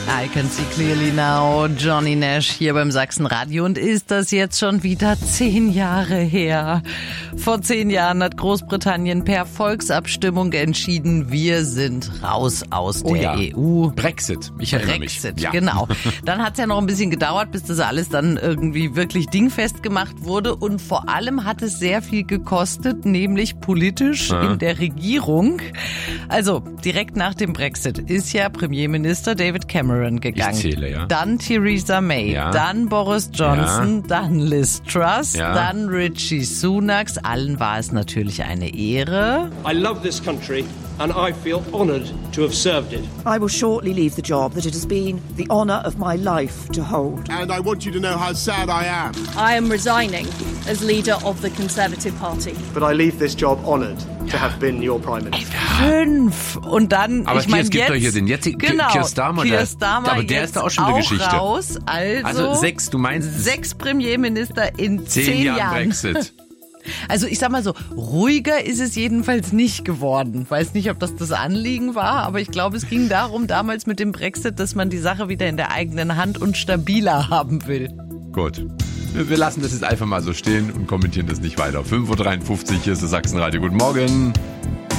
I can see clearly now. Johnny Nash hier beim Sachsenradio. Und ist das jetzt schon wieder 10 Jahre her? Vor 10 Jahren hat Großbritannien per Volksabstimmung entschieden, wir sind raus aus der EU. Brexit, ich erinnere mich. Brexit, genau. Dann hat es ja noch ein bisschen gedauert, bis das alles dann irgendwie wirklich dingfest gemacht wurde. Und vor allem hat es sehr viel gekostet, nämlich politisch in der Regierung. Also direkt nach dem Brexit ist ja Premierminister David Cameron gegangen. Ich zähle, ja. Dann Theresa May, dann Boris Johnson, dann Liz Truss, dann Rishi Sunak. Allen war es natürlich eine Ehre. I love this country and I feel honoured to have served it. I will shortly leave the job that it has been the honour of my life to hold. And I want you to know how sad I am. I am resigning as leader of the Conservative Party. But I leave this job honoured to have been your Prime Minister. 5. Und dann, aber ich meine, es gibt jetzt, doch hier den jetzigen Keir Starmer, aber der ist da auch schon eine Geschichte. Raus, also 6, du meinst 6 Premierminister in 10 Jahren. Brexit. Also ich sag mal so, ruhiger ist es jedenfalls nicht geworden. Weiß nicht, ob das Anliegen war, aber ich glaube, es ging darum damals mit dem Brexit, dass man die Sache wieder in der eigenen Hand und stabiler haben will. Gut. Wir lassen das jetzt einfach mal so stehen und kommentieren das nicht weiter. 5.53 Uhr, hier ist das Sachsenradio. Guten Morgen.